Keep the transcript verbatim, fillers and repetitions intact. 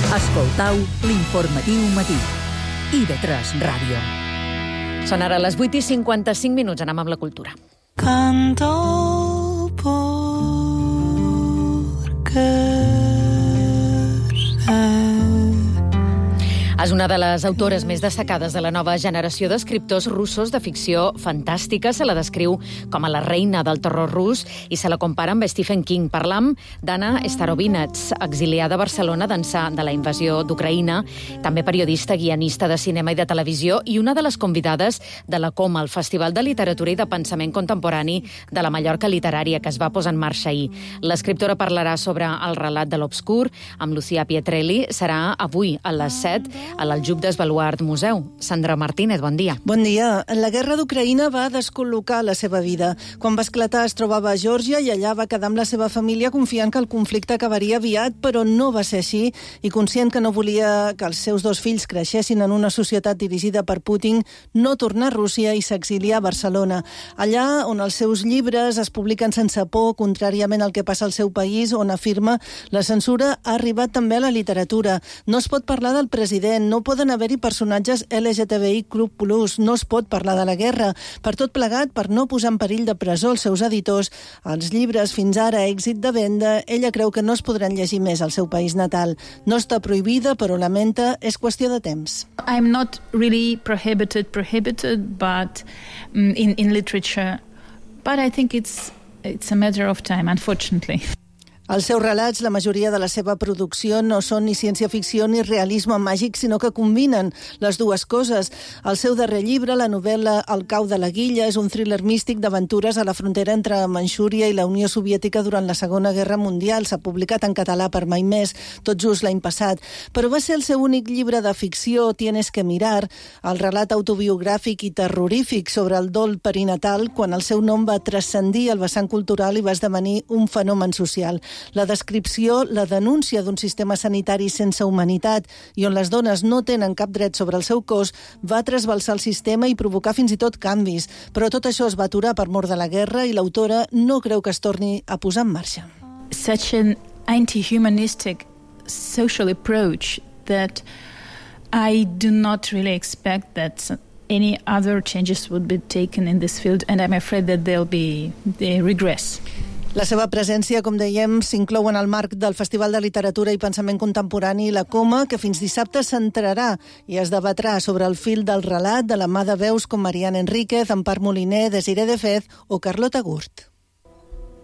Escoltau l'informatiu matí. I de tres Ràdio. Són ara les vuit i cinquanta-cinc minuts. Anem amb la cultura. Canto porque És una de les autores més destacades de la nova generació d'escriptors russos de ficció fantàstica. Se la descriu com a la reina del terror rus i se la compara amb Stephen King. Parlam d'Anna Starovinets, exiliada a Barcelona d'ençà de la invasió d'Ucraïna, també periodista, guionista de cinema i de televisió i una de les convidades de la Coma, el Festival de Literatura i de Pensament Contemporani de la Mallorca Literària, que es va posar en marxa ahir. L'escriptora parlarà sobre el relat de l'obscur amb Lucia Pietrelli. Serà avui a les set a l'Aljub d'Esbaluart Museu. Sandra Martínez, bon dia. Bon dia. La guerra d'Ucraïna va descol·locar la seva vida. Quan va esclatar es trobava a Geòrgia i allà va quedar amb la seva família confiant que el conflicte acabaria aviat, però no va ser així, i conscient que no volia que els seus dos fills creixessin en una societat dirigida per Putin, no tornà a Rússia i s'exilià a Barcelona. Allà on els seus llibres es publiquen sense por, contràriament al que passa al seu país, on afirma la censura ha arribat també a la literatura. No es pot parlar del president, no poden haver-hi personatges L G T B I Club Plus, no es pot parlar de la guerra. Per tot plegat, per no posar en perill de presó els seus editors, els llibres fins ara èxit de venda, ella creu que no es podran llegir més al seu país natal. No està prohibida, però lamenta, és qüestió de temps. I'm not really prohibited, prohibited, but um, in, in literature, but I think it's, it's a matter of time, unfortunately. Els seus relats, la majoria de la seva producció, no són ni ciència-ficció ni realisme màgic, sinó que combinen les dues coses. El seu darrer llibre, la novel·la El cau de la Guilla, és un thriller místic d'aventures a la frontera entre Manxúria i la Unió Soviètica durant la Segona Guerra Mundial. S'ha publicat en català per Mai Més, tot just l'any passat. Però va ser el seu únic llibre de ficció, Tienes que mirar, el relat autobiogràfic i terrorífic sobre el dol perinatal, quan el seu nom va transcendir el vessant cultural i va esdevenir un fenomen social. La descripció, la denúncia d'un sistema sanitari sense humanitat i on les dones no tenen cap dret sobre el seu cos va trasbalsar el sistema i provocar fins i tot canvis. Però tot això es va aturar per mor de la guerra i l'autora no creu que es torni a posar en marxa. Such an anti-humanistic social approach that I do not really expect that any other changes would be taken in this field, and I'm afraid that they'll be they regress. La seva presència, com dèiem, s'inclou en el marc del Festival de Literatura i Pensament Contemporani La Coma, que fins dissabte s'entrarà i es debatrà sobre el fil del relat de la mà de veus com Mariana Enríquez, Empar Moliner, Desiré de Fez o Carlota Gurt.